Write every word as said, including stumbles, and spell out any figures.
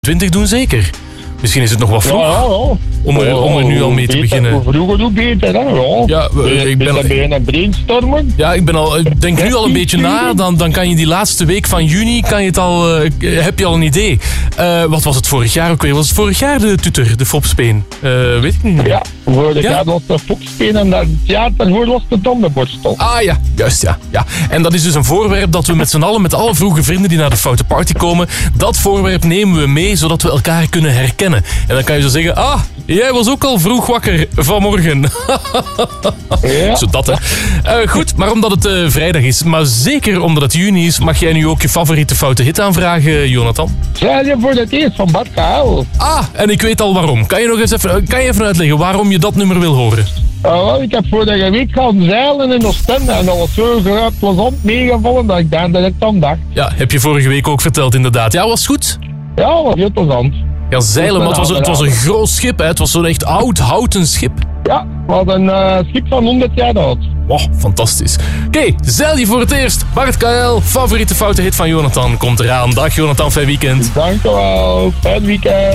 twintig doen zeker. Misschien is het nog wat vroeg Ja, ja, ja. om, er, om er nu al mee te Beter, beginnen. Hoe vroeger, hoe beter, hè? Ja, Ja, we- ik ben- ben beginnen brainstormen. Ja, ik ben al, ik denk nu al een beetje na. Dan, dan kan je die laatste week van juni, kan je het al, eh, heb je al een idee. Eh, wat was het vorig jaar ook weer? Was het vorig jaar de tutor, de fopspeen? Eh, weet ik niet meer. Ja, vorig Ja? jaar was de fokspeen en het jaar daarvoor was de tandenborstel. Ah ja, juist ja. ja. En dat is dus een voorwerp dat we met z'n allen, met alle vroege vrienden die naar de Foute Party komen, dat voorwerp nemen we mee, zodat we elkaar kunnen herkennen. En dan kan je zo zeggen, ah, jij was ook al vroeg wakker vanmorgen. Ja. Zo dat, hè. Eh, goed, maar omdat het eh, vrijdag is, maar zeker omdat het juni is, mag jij nu ook je favoriete foute hit aanvragen, Jonathan? Zei je voor het eerst van Bart Kael? Ah, en ik weet al waarom. Kan je nog eens even, kan je even uitleggen waarom je dat nummer wil horen? Uh, wel, ik heb vorige week gaan zeilen in Oostende en dat was zo groot plezant meegevallen dat ik daar direct aan dacht. Ja, heb je vorige week ook verteld inderdaad. Ja, was goed? Ja, dat was heel plezant. Ja, zeilen, maar het was, het was een groot schip, hè. Het was zo'n echt oud, houten schip. Ja, het was een uh, schip van honderd jaar oud. Oh, fantastisch. Oké, okay, zeil je voor het eerst. Bart K L, favoriete foute hit van Jonathan, komt eraan. Dag Jonathan, fijn weekend. Dank u wel, fijn weekend.